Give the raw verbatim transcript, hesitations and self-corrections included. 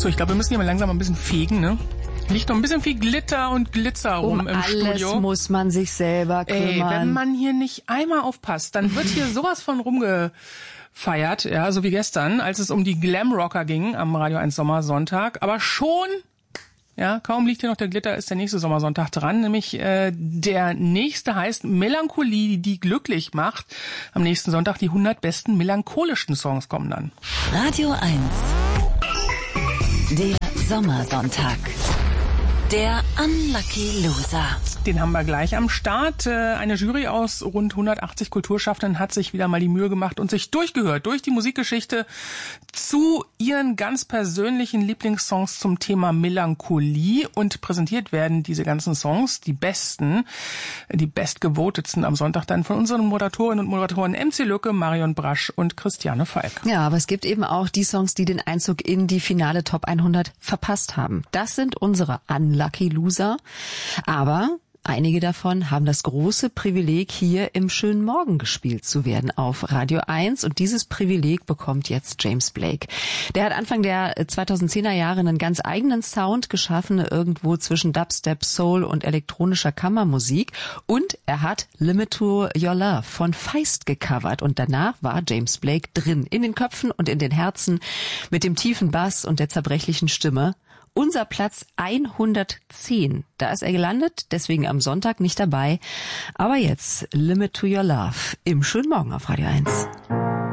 So, ich glaube, wir müssen hier mal langsam ein bisschen fegen, ne? Liegt noch ein bisschen viel Glitter und Glitzer rum um im alles Studio. alles muss man sich selber kümmern. Ey, wenn man hier nicht einmal aufpasst, dann wird hier sowas von rumgefeiert, ja, so wie gestern, als es um die Glamrocker ging am Radio eins Sommersonntag. Aber schon, ja, kaum liegt hier noch der Glitter, ist der nächste Sommersonntag dran. Nämlich äh, der nächste heißt Melancholie, die glücklich macht. Am nächsten Sonntag die hundert besten melancholischen Songs kommen dann. Radio eins. Der Sommersonntag. Der Unlucky Loser. Den haben wir gleich am Start. Eine Jury aus rund hundertachtzig Kulturschaffenden hat sich wieder mal die Mühe gemacht und sich durchgehört durch die Musikgeschichte zu ihren ganz persönlichen Lieblingssongs zum Thema Melancholie. Und präsentiert werden diese ganzen Songs, die besten, die bestgevotetsten am Sonntag dann von unseren Moderatorinnen und Moderatoren M C Lücke, Marion Brasch und Christiane Falk. Ja, aber es gibt eben auch die Songs, die den Einzug in die finale Top hundert verpasst haben. Das sind unsere Unlucky Loser. Aber einige davon haben das große Privileg, hier im schönen Morgen gespielt zu werden auf Radio eins. Und dieses Privileg bekommt jetzt James Blake. Der hat Anfang der zweitausendzehner Jahre einen ganz eigenen Sound geschaffen, irgendwo zwischen Dubstep, Soul und elektronischer Kammermusik. Und er hat Limit to Your Love von Feist gecovert. Und danach war James Blake drin, in den Köpfen und in den Herzen, mit dem tiefen Bass und der zerbrechlichen Stimme. Unser Platz hundertzehn. Da ist er gelandet, deswegen am Sonntag nicht dabei. Aber jetzt Limit to Your Love im schönen Morgen auf Radio eins.